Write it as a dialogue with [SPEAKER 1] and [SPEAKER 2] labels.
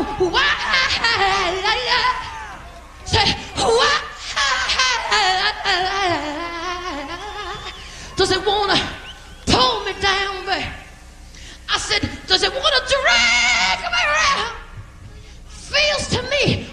[SPEAKER 1] why? Say, why? Does it want to pull me down, baby? I said, does it want to drag me around? Feels to me